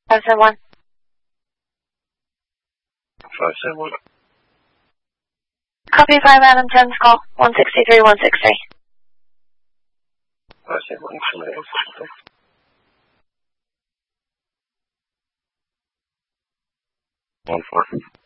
571. 571. Copy 5 Adam 10's call. 163, 163. 571. 1-4.